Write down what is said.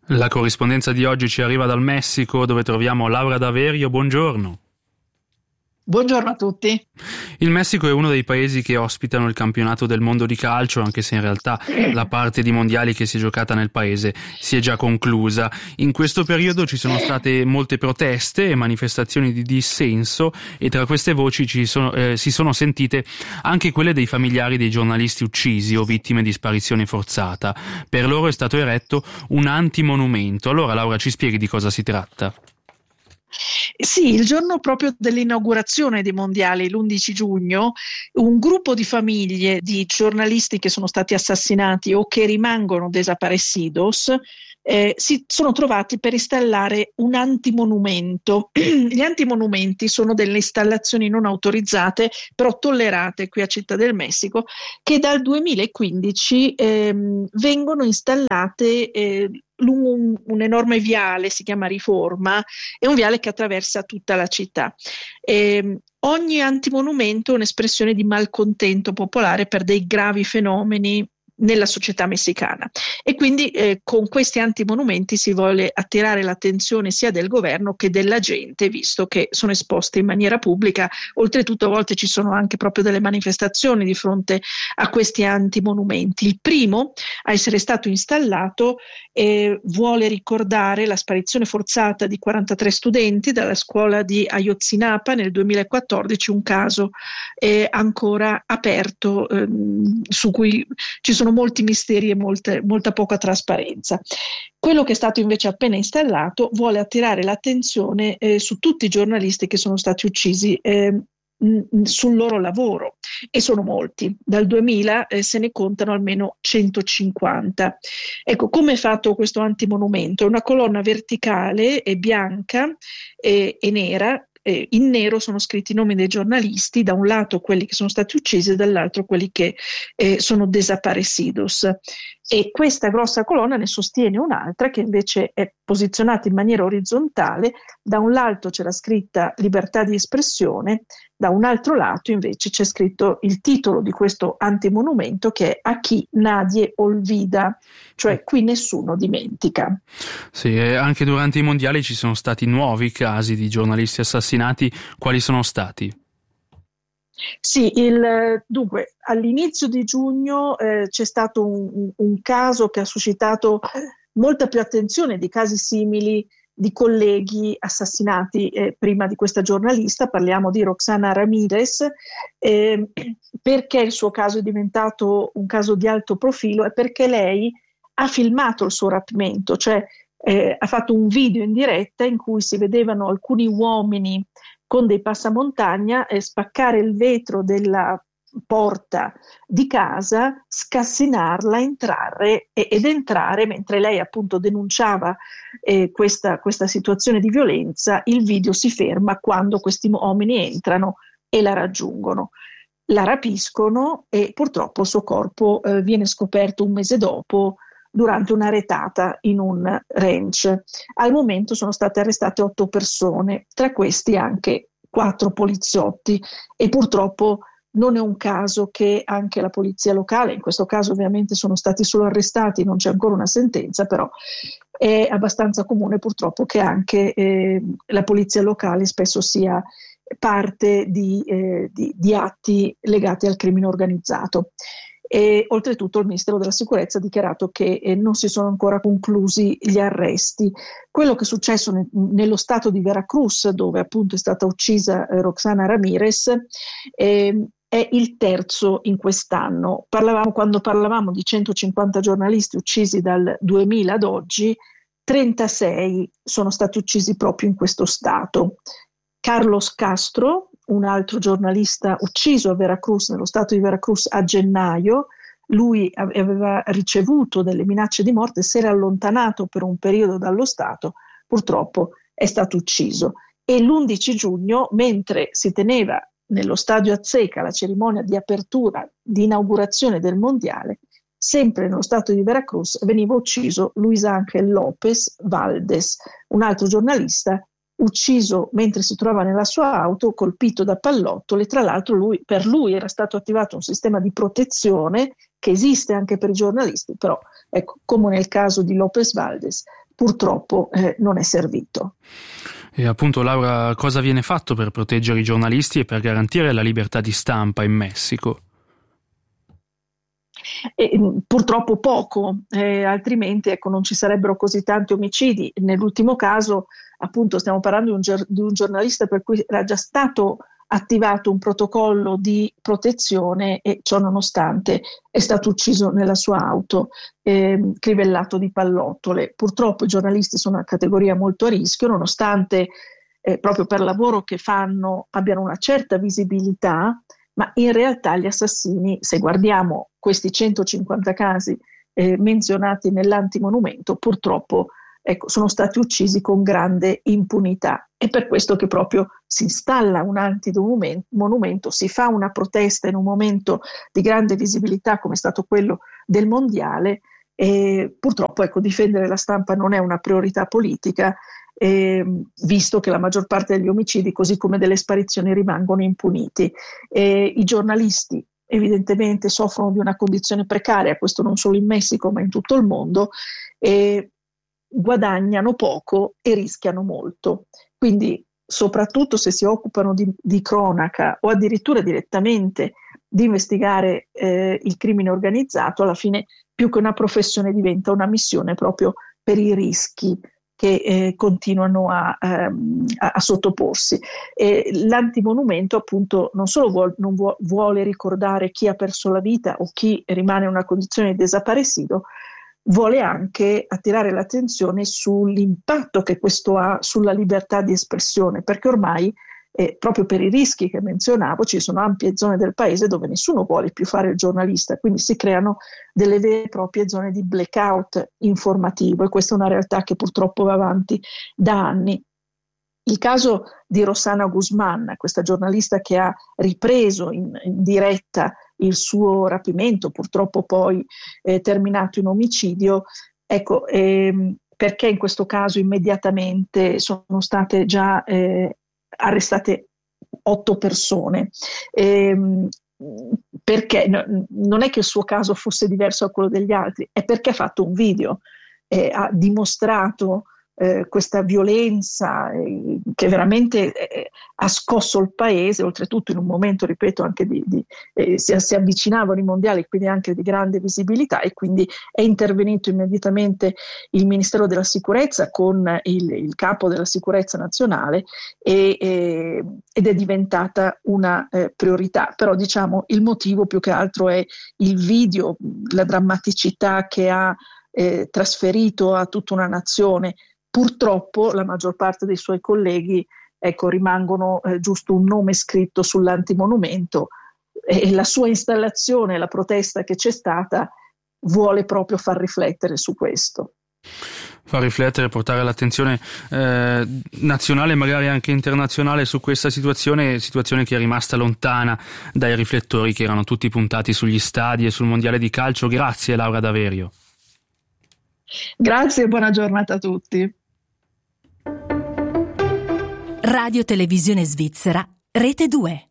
La corrispondenza di oggi ci arriva dal Messico, dove troviamo Laura D'Averio. Buongiorno. Buongiorno a tutti. Il Messico è uno dei paesi che ospitano il campionato del mondo di calcio, anche se in realtà la parte di mondiali che si è giocata nel paese si è già conclusa. In questo periodo ci sono state molte proteste e manifestazioni di dissenso, e tra queste voci si sono sentite anche quelle dei familiari dei giornalisti uccisi o vittime di sparizione forzata. Per loro è stato eretto un antimonumento. Allora, Laura, ci spieghi di cosa si tratta? Sì, il giorno proprio dell'inaugurazione dei mondiali, l'11 giugno, un gruppo di famiglie di giornalisti che sono stati assassinati o che rimangono desaparecidos si sono trovati per installare un antimonumento. Gli antimonumenti sono delle installazioni non autorizzate, però tollerate qui a Città del Messico, che dal 2015 vengono installate lungo un enorme viale, si chiama Riforma, è un viale che attraversa tutta la città. Ogni antimonumento è un'espressione di malcontento popolare per dei gravi fenomeni nella società messicana, e quindi con questi antimonumenti si vuole attirare l'attenzione sia del governo che della gente, visto che sono esposti in maniera pubblica. Oltretutto a volte ci sono anche proprio delle manifestazioni di fronte a questi antimonumenti. Il primo a essere stato installato vuole ricordare la sparizione forzata di 43 studenti dalla scuola di Ayotzinapa nel 2014, un caso ancora aperto, su cui ci sono molti misteri e molta poca trasparenza. Quello che è stato invece appena installato vuole attirare l'attenzione su tutti i giornalisti che sono stati uccisi sul loro lavoro, e sono molti. Dal 2000 se ne contano almeno 150. Ecco, come è fatto questo antimonumento? È una colonna verticale e bianca e nera. In nero sono scritti i nomi dei giornalisti, da un lato quelli che sono stati uccisi e dall'altro quelli che sono desaparecidos. E questa grossa colonna ne sostiene un'altra che invece è posizionata in maniera orizzontale. Da un lato c'è la scritta libertà di espressione, da un altro lato invece c'è scritto il titolo di questo antimonumento, che è Aquí nadie olvida, cioè qui nessuno dimentica. Sì, e anche durante i mondiali ci sono stati nuovi casi di giornalisti assassinati. Quali sono stati? Sì, dunque all'inizio di giugno c'è stato un caso che ha suscitato molta più attenzione di casi simili di colleghi assassinati prima di questa giornalista. Parliamo di Roxana Ramirez. Perché il suo caso è diventato un caso di alto profilo? È perché lei ha filmato il suo rapimento, cioè ha fatto un video in diretta in cui si vedevano alcuni uomini con dei passamontagna spaccare il vetro della porta di casa, scassinarla, entrare ed entrare mentre lei appunto denunciava questa situazione di violenza. Il video si ferma quando questi uomini entrano e la raggiungono. La rapiscono e purtroppo il suo corpo viene scoperto un mese dopo durante una retata in un ranch. Al momento sono state arrestate 8 persone, tra questi anche 4 poliziotti, e purtroppo non è un caso che anche la polizia locale, in questo caso ovviamente sono stati solo arrestati, non c'è ancora una sentenza, però è abbastanza comune purtroppo che anche la polizia locale spesso sia parte di atti legati al crimine organizzato. E oltretutto il Ministero della Sicurezza ha dichiarato che non si sono ancora conclusi gli arresti. Quello che è successo nello stato di Veracruz, dove appunto è stata uccisa Roxana Ramirez, è il terzo in quest'anno. Quando parlavamo di 150 giornalisti uccisi dal 2000 ad oggi, 36 sono stati uccisi proprio in questo stato. Carlos Castro, un altro giornalista ucciso a Veracruz, nello stato di Veracruz, a gennaio, lui aveva ricevuto delle minacce di morte, si era allontanato per un periodo dallo stato, purtroppo è stato ucciso. E l'11 giugno, mentre si teneva nello stadio Azteca la cerimonia di apertura, di inaugurazione del mondiale, sempre nello stato di Veracruz veniva ucciso Luis Ángel López Valdés, un altro giornalista ucciso mentre si trovava nella sua auto, colpito da pallottole. Tra l'altro per lui era stato attivato un sistema di protezione che esiste anche per i giornalisti, però ecco, come nel caso di López Valdés, purtroppo non è servito. E appunto, Laura, cosa viene fatto per proteggere i giornalisti e per garantire la libertà di stampa in Messico? Purtroppo poco, altrimenti non ci sarebbero così tanti omicidi. Nell'ultimo caso, appunto, stiamo parlando di un giornalista per cui era già stato attivato un protocollo di protezione e ciò nonostante è stato ucciso nella sua auto, crivellato di pallottole. Purtroppo i giornalisti sono una categoria molto a rischio, nonostante proprio per lavoro che fanno abbiano una certa visibilità, ma in realtà gli assassini, se guardiamo questi 150 casi menzionati nell'antimonumento, purtroppo sono stati uccisi con grande impunità. È per questo che proprio si installa un antimonumento, si fa una protesta in un momento di grande visibilità come è stato quello del mondiale. E purtroppo difendere la stampa non è una priorità politica, visto che la maggior parte degli omicidi, così come delle sparizioni, rimangono impuniti. I giornalisti evidentemente soffrono di una condizione precaria, questo non solo in Messico ma in tutto il mondo, e guadagnano poco e rischiano molto. Quindi soprattutto se si occupano di cronaca o addirittura direttamente di investigare il crimine organizzato, alla fine più che una professione diventa una missione proprio per i rischi che continuano a sottoporsi. L'antimonumento appunto non solo vuole ricordare chi ha perso la vita o chi rimane in una condizione di desaparecido, vuole anche attirare l'attenzione sull'impatto che questo ha sulla libertà di espressione, perché ormai proprio per i rischi che menzionavo ci sono ampie zone del paese dove nessuno vuole più fare il giornalista, quindi si creano delle vere e proprie zone di blackout informativo, e questa è una realtà che purtroppo va avanti da anni. Il caso di Rosana Guzman, questa giornalista che ha ripreso in diretta il suo rapimento, purtroppo poi terminato in omicidio, perché in questo caso immediatamente sono state già arrestate 8 persone. Perché non è che il suo caso fosse diverso da quello degli altri, è perché ha fatto un video, ha dimostrato questa violenza che veramente ha scosso il paese, oltretutto in un momento, ripeto, anche si avvicinavano i mondiali, quindi anche di grande visibilità, e quindi è intervenuto immediatamente il Ministero della Sicurezza con il capo della sicurezza nazionale ed è diventata una priorità. Però diciamo il motivo più che altro è il video, la drammaticità che ha trasferito a tutta una nazione. Purtroppo la maggior parte dei suoi colleghi rimangono giusto un nome scritto sull'antimonumento, e la sua installazione, la protesta che c'è stata, vuole proprio far riflettere su questo. Far riflettere, portare l'attenzione nazionale e magari anche internazionale su questa situazione che è rimasta lontana dai riflettori che erano tutti puntati sugli stadi e sul mondiale di calcio. Grazie Laura Daverio. Grazie e buona giornata a tutti. Radio Televisione Svizzera, Rete 2.